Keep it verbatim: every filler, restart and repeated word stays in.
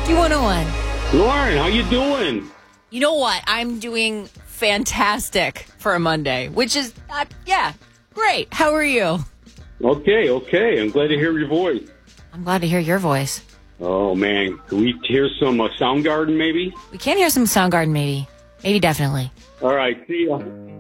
Q one oh one. Lauren, how you doing? You know what? I'm doing fantastic for a Monday, which is, uh, yeah, great. How are you? Okay, okay. I'm glad to hear your voice. I'm glad to hear your voice. Oh, man. Can we hear some uh, Soundgarden, maybe? We can hear some Soundgarden, maybe. Maybe definitely. All right. See ya.